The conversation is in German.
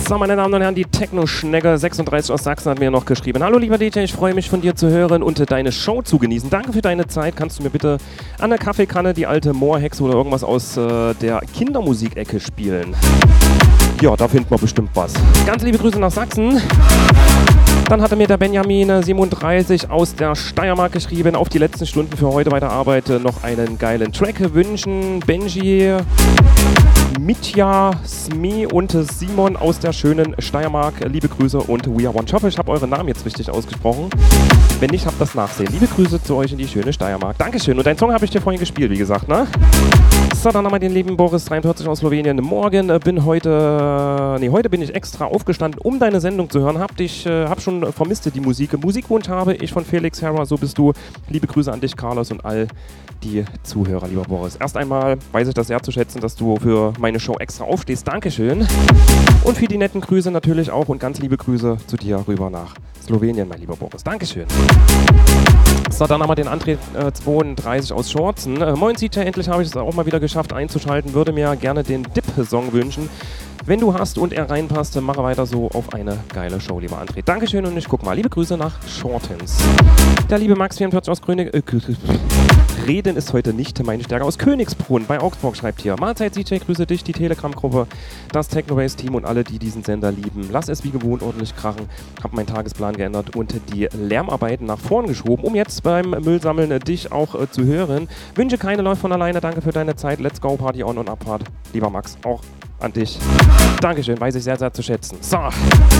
So, meine Damen und Herren, die Techno-Schnecke 36 aus Sachsen hat mir noch geschrieben. Hallo lieber DJ, ich freue mich von dir zu hören und deine Show zu genießen. Danke für deine Zeit. Kannst du mir bitte an der Kaffeekanne die alte Moorhexe oder irgendwas aus der Kindermusikecke spielen? Ja, da findet man bestimmt was. Ganz liebe Grüße nach Sachsen. Dann hatte mir der Benjamin 37 aus der Steiermark geschrieben, auf die letzten Stunden für heute bei der Arbeit noch einen geilen Track wünschen. Benji, Mitja, Sme und Simon aus der schönen Steiermark. Liebe Grüße und We Are One. Ich hoffe, ich habe euren Namen jetzt richtig ausgesprochen. Wenn nicht, habt das Nachsehen. Liebe Grüße zu euch in die schöne Steiermark. Dankeschön. Und deinen Song habe ich dir vorhin gespielt, wie gesagt, ne? So, dann nochmal den lieben Boris 43 aus Slowenien. Morgen heute bin ich extra aufgestanden, um deine Sendung zu hören. Hab schon vermisst die Musik. Musikwunsch habe ich von Felix Herrer, so bist du. Liebe Grüße an dich, Carlos, und all die Zuhörer, lieber Boris. Erst einmal weiß ich das sehr zu schätzen, dass du für meine Show extra aufstehst. Dankeschön. Und für die netten Grüße natürlich auch und ganz liebe Grüße zu dir rüber nach Slowenien, mein lieber Boris. Dankeschön. So, dann haben wir den André 32 aus Schorzen. Moin CJ, endlich habe ich es auch mal wieder geschafft einzuschalten. Würde mir gerne den Dip-Song wünschen. Wenn du hast und er reinpasst, mache weiter so auf eine geile Show, lieber André. Dankeschön und ich guck mal. Liebe Grüße nach Shortens. Der liebe Max 44 aus Reden ist heute nicht meine Stärke. Aus Königsbrunn bei Augsburg schreibt hier: Mahlzeit CJ, grüße dich, die Telegram-Gruppe, das Techno-Base-Team und alle, die diesen Sender lieben. Lass es wie gewohnt ordentlich krachen. Hab meinen Tagesplan geändert und die Lärmarbeiten nach vorn geschoben, um jetzt beim Müllsammeln dich auch zu hören. Wünsche keine läuft von alleine. Danke für deine Zeit. Let's go, Party on und Abfahrt. Lieber Max, auch an dich. Dankeschön, weiß ich sehr, sehr zu schätzen. So.